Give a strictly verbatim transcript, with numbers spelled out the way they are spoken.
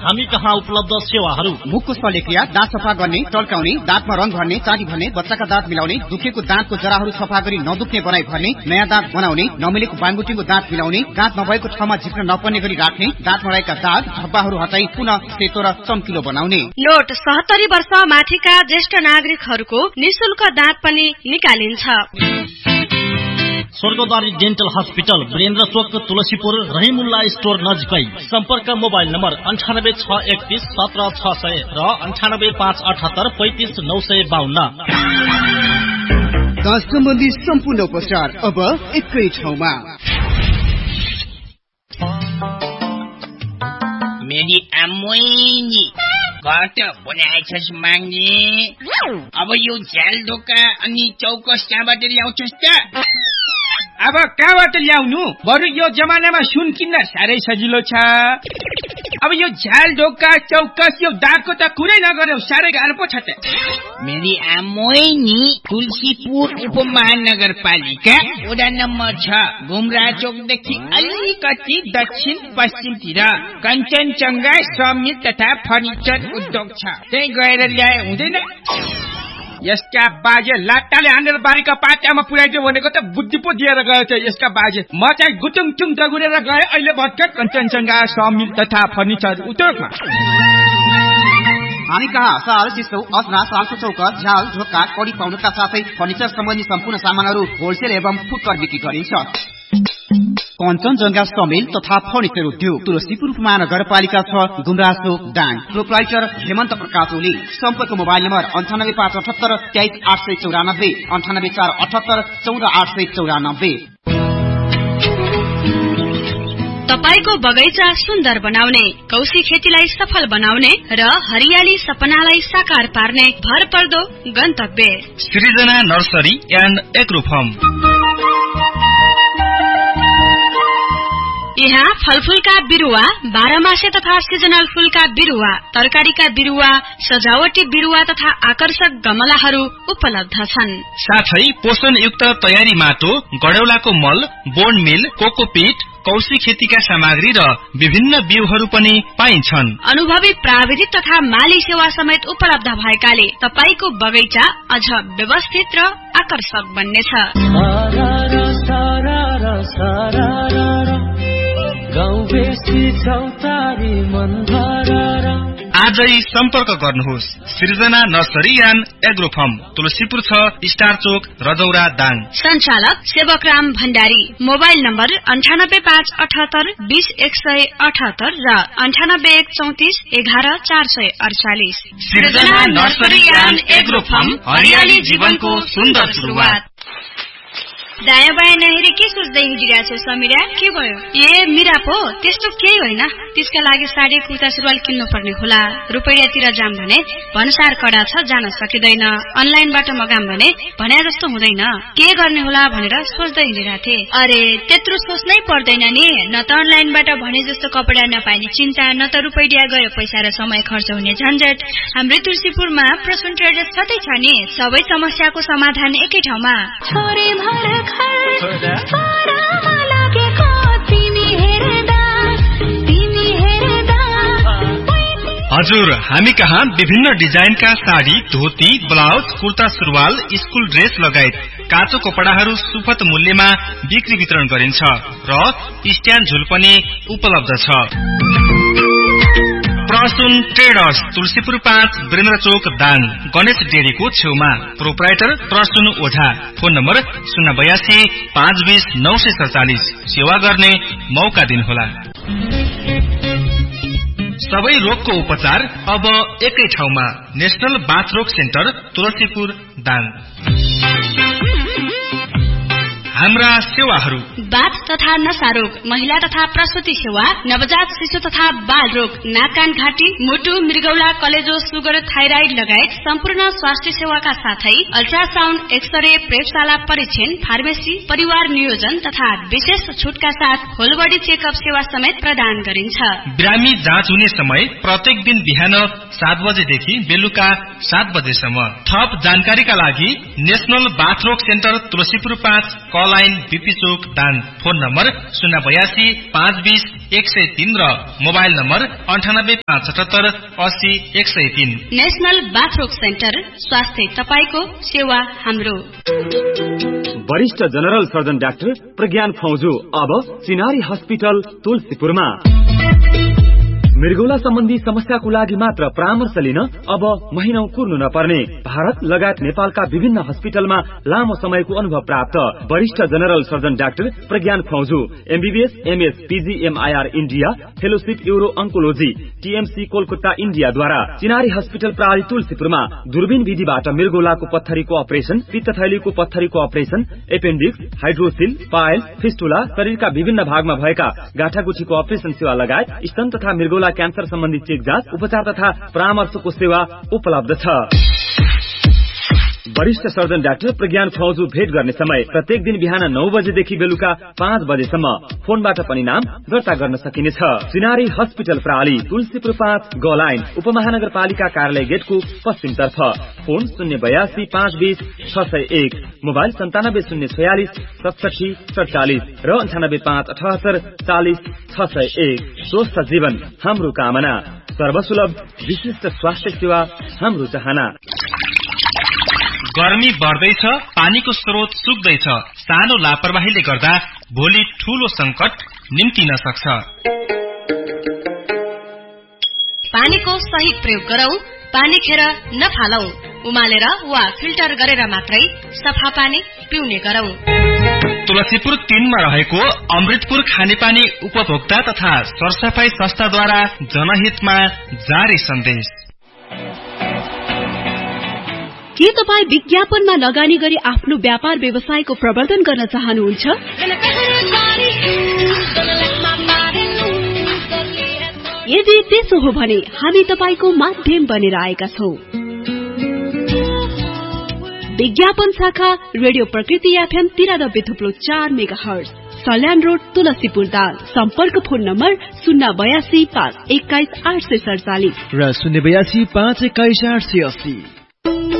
हामी कहाँ उपलब्ध सेवाहरू। मुखको शल्यक्रिया, दाँत सफा गर्ने, टल्काउने, दाँतमा रङ भर्ने, चाटी भर्ने, बच्चाका दाँत मिलाउने, दुखेको दाँतको जराहरू सफा गरी नदुख्ने बनाई भर्ने, नयाँ दाँत बनाउने, नमिलेको बाङगुटीको दाँत मिलाउने, दाँत नभएको ठाउँमा झिक्न नपर्ने गरी राख्ने, दाँतमा रहेका दाग धब्बाहरू हटाई पुनः सेतो र चम्किलो बनाउने। नोट सत्तरी वर्ष माथिका ज्येष्ठ नागरिकहरूको निशुल्क दाँत पनि निकालिन्छ। स्वर्गद्वारी डेन्टल हस्पिटल, वीरेन्द्र चोक, तुलसीपुर, रहिमुल्ला स्टोर नजिकै। सम्पर्क मोबाइल नम्बर अन्ठानब्बे छ एकतीस सत्र छ सय र अन्ठानब्बे पाँच अठहत्तर पैंतिस नौ सय बाहन्न। दाँत सम्बन्धी सम्पूर्ण उपचार अब एकै ठाउँमा। मेरी आमोइनी घट बनाएछस् माग्ने। अब यो झ्याल ढोका अनि चौकस कहाँबाट ल्याउँछस् त? अब कहाँबाट ल्याउनु? बरु यो जमानामा सुन किन्न साह्रै सजिलो छ। अब यो झ्याल ढोका चौकस यो दागको त कुरै नगर्यो, साह्रै गाह्रो पो छ त। मेरी आमोइनी तुलसीपुर उपमहानगरपालिका वडा नम्बर छ, घुमरा चोकदेखि अलिकति दक्षिण पश्चिमतिर कञ्चनजङ्घा समिल तथा फर्निचर उद्योग छ। त्यही गएर ल्याए हुँदैन? यसका बाजे लाट्टाले हानेर बारीका पाटामा पुर्याइदियो भनेको त बुद्धि पो दिएर गयो थियो यसका बाजे। म चाहिँ गुटुङ टुङ दगुरेर गए अहिले भर्खर कञ्चनजङ्घा समिल तथा फर्निचर उद्योगमा। हामी कहाँ साल सिसौ असना सालको चौकस झ्याल ढोका कडी पाउनुका साथै फर्निचर सम्बन्धी सम्पूर्ण सामानहरू होलसेल एवं फुटकर बिक्री गरिन्छ। कञ्चनजङ्घा समेल तथा फर्निचर उद्योग, तुलसीपुर उपमहानगरपालिका छ, गुमरासो दाङ। प्रोप्राइटर हेमन्त प्रकाश ओली। सम्पर्क मोबाइल नम्बर अन्ठानब्बे पाँच अठहत्तर तेइस आठ सय चौरानब्बे, अन्ठानब्बे चार अठहत्तर चौध आठ सय चौरानब्बे। तपाईको बगैँचा सुन्दर बनाउने, कौशी खेतीलाई सफल बनाउने र हरियाली सपनालाई साकार पार्ने भरपर्दो गन्तव्य सृजना नर्सरी एन्ड एग्रो फार्म। यहाँ फलफूलका बिरुवा, बाह्रमासे तथा सिजनल फूलका बिरुवा, तरकारीका बिरुवा, सजावटी बिरुवा तथा आकर्षक गमलाहरू उपलब्ध छन्। साथै पोषणयुक्त तयारी माटो, गडौलाको मल, बोन मिल, कोकोपीट, कौशी खेतीका सामग्री र विभिन्न बिउहरू पनि पाइन्छन्। अनुभवी प्राविधिक तथा माली सेवा समेत उपलब्ध भएकाले तपाईको बगैँचा अझ व्यवस्थित र आकर्षक बन्नेछ। आजै सम्पर्क गर्नुहोस् सृजना nursery and agro farm, Tulsipur छ, स्टार चोक, रजौरा दाङ। सञ्चालक सेवकराम भण्डारी। मोबाइल नम्बर अन्ठानब्बे पाँच अठहत्तर बीस एक सय अठहत्तर र अन्ठानब्बे एक चौतिस एघार चार सय अडचालिस। सृजना नर्सरी एन्ड एग्रो फार्म, हरियाली जीवनको सुन्दर सुरुवात। दायाँ बायाँ नहेरी के सोच्दै हिँडिरहेको छ समीरा? के भयो? ए मिरा पो, त्यस्तो केही होइन। त्यसका लागि साडी कुर्ता सुरुवाल किन्नु पर्ने होला। रुपैयाँतिर जाम भने भन्सार कडा छ, जान सकिँदैन। अनलाइनबाट मगाम भने भने जस्तो हुँदैन। के गर्ने होला भनेर सोच्दै हिँडिरहेको थिएँ। अरे त्यत्रो सोच्नै पर्दैन नि। न त अनलाइनबाट भने जस्तो कपडा नपाइने चिन्ता, न त रुपैयाँ गयो पैसा र समय खर्च हुने झन्झट। हाम्रै तुलसीपुरमा प्रसून ट्रेडर्स छँदै छ नि। सबै समस्याको समाधान एकै ठाउँमा। हजुर, हामी कहाँ विभिन्न डिजाइनका साडी, धोती, ब्लाउज, कुर्ता सुरुवाल, स्कुल ड्रेस लगायत काचो कपडाहरू सुपथ मूल्यमा बिक्री वितरण गरिन्छ र स्ट्यान्ड झुल पनि उपलब्ध छ। प्रसून ट्रेडर्स, तुलसीपुर पाँच, वीरेन्द्र चोक दाङ, गणेश डेरीको छेउमा। प्रोप्राइटर प्रसून ओझा। फोन नम्बर शून्य बयासी पाँच बीस नौ सय सडचालिस। सेवा गर्ने मौका दिनुहोला। सबै रोगको उपचार अब एकै ठाउँमा। नेशनल बाथ रोग सेन्टर, तुलसीपुर दाङ। हाम्रा सेवाहरू: बाथ तथा नशा रोग, महिला तथा प्रसुति सेवा, नवजात शिशु तथा बाल रोग, नाक कान घाँटी, मुटु, मृगौला, कलेजो, सुगर, थाइराइड लगायत सम्पूर्ण स्वास्थ्य सेवाका साथै अल्ट्रासाउन्ड, एक्सरे, प्रयोगशाला परीक्षण, फार्मेसी, परिवार नियोजन तथा विशेष छुटका साथ होल बडी चेकअप सेवा समेत प्रदान गरिन्छ। बिरामी जाँच हुने समय प्रत्येक दिन बिहान सात बजेदेखि बेलुका सात बजेसम्म। थप जानकारीका लागि नेशनल बाथ रोग सेन्टर, तुलसीपुर पाँच, कल लाइन बीपी चोक दाङ। फोन नम्बर शून्य बयासी पाँच बीस एक सय तीन र मोबाइल नम्बर अन्ठानब्बे पाँच सतहत्तर अस्सी एक सय तीन। नेशनल बाथरोग सेन्टर, स्वास्थ्य तपाईको सेवा हाम्रो। वरिष्ठ जनरल सर्जन डाक्टर प्रज्ञान फौजू अब चिनारी हस्पिटल तुलसीपुरमा। मृगौला सम्बन्धी समस्याको लागि मात्र परामर्श लिन अब महिनौ कुर्नु नपर्ने। भारत लगायत नेपालका विभिन्न हस्पिटलमा लामो समयको अनुभव प्राप्त वरिष्ठ जनरल सर्जन डाक्टर प्रज्ञान फौजू MBBS MS पीजीएमआईआर India fellowship euro अंकोलोजी TMC Kolkata इन्डियाद्वारा चिनारी हस्पिटल प्रणाली तुलसीपुरमा दूरबीन विधिबाट मृगौलाको पत्थरीको operation, पित्तथैलीको पत्थरीको operation, appendix, hydroxyl, pile, fistula, शरीरका विभिन्न भागमा भएका गाँठागुठीको अपरेशन सेवा लगायत स्तन तथा मृगौला क्यान्सर सम्बन्धी चेक जाँच, उपचार तथा परामर्शको सेवा उपलब्ध छ। वरिष्ठ सर्जन डाक्टर प्रज्ञान फौजू भेट गर्ने समय प्रत्येक दिन बिहान नौ बजेदेखि बेलुका पाँच बजेसम्म फोनबाट पनि नाम दर्ता गर्न सकिनेछ। चिनारी हस्पिटल प्रणाली तुलसीपुर पाँच ग लाइन उपमहानगरपालिका कार्यालय गेटको पश्चिम तर्फ। फोन शून्य बयासी पाँच बीस छ सय एक, मोबाइल सन्तानब्बे शून्य छयालिस सतसठी सडचालिस र अन्ठानब्बे पाँच अठहत्तर चालिस छ सय एक। स्वस्थ जीवन हाम्रो कामना, सर्वसुलभ विशिष्ट स्वास्थ्य सेवा हाम्रो चाहना। गर्मी बढ्दैछ, पानीको स्रोत सुक्दैछ। सानो लापरवाहीले गर्दा भोलि ठूलो संकट निम्तिन सक्छ। पानीको सही प्रयोग गरौं, पानी खेर नफालौं। उमालेर वा फिल्टर गरेर मात्रै सफा पानी पिउने गरौं। तुलसीपुर तीनमा रहेको अमृतपुर खानेपानी उपभोक्ता तथा सरसफाई संस्थाद्वारा जनहितमा जारी सन्देश। के तपाई विज्ञापनमा लगानी गरी आफ्नो व्यापार व्यवसायको प्रवर्धन गर्न चाहनुहुन्छ? यदि त्यसो हो भने हामी तपाईको माध्यम बनेर आएका छौं। विज्ञापन शाखा रेडियो प्रकृति एफएम तिरानब्बे थुप्लो चार mega hertz, Salyan road, Tulsipur Dang. सम्पर्क फोन नम्बर शून्य बयासी पाँच एक्काइस आठ सय सडचालिस र शून्य बयासी पाँच एक्काइस आठ सय अस्सी।